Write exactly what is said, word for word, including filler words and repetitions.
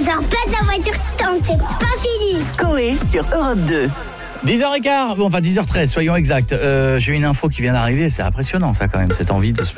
Alors passe la voiture tant que c'est pas fini. Coé sur Europe deux. dix heures quinze, bon, enfin dix heures treize, soyons exacts. Euh, j'ai une info qui vient d'arriver, c'est impressionnant ça quand même, cette envie de se mettre